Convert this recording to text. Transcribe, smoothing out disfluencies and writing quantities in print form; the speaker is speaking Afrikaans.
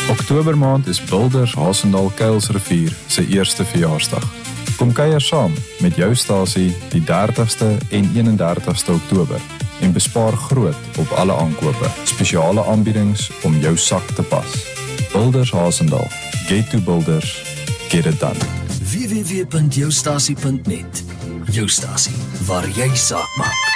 Oktobermaand is Builders Hasendaal Kuilsrivier se eerste verjaarsdag. Kom kuier saam met jou stasie die 30ste en 31ste Oktober en bespaar groot op alle aankope. Spesiale aanbiedings om jou sak te pas. Builders Hasendaal. Get to Builders. Get it done. www.joustasie.net. Jou stasie waar jy saak maak.